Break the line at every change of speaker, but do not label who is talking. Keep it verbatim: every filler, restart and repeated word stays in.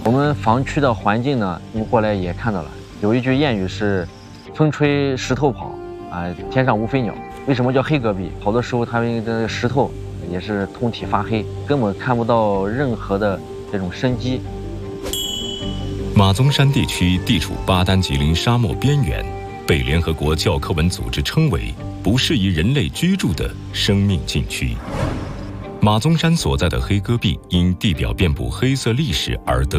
我们防区的环境呢，你过来也看到了，有一句谚语是“风吹石头跑，啊，天上无飞鸟”。为什么叫黑戈壁？好多时候它们的石头也是通体发黑，根本看不到任何的这种生机。
马鬃山地区地处巴丹吉林沙漠边缘，被联合国教科文组织称为不适宜人类居住的生命禁区。马鬃山所在的黑戈壁因地表遍布黑色砾石而得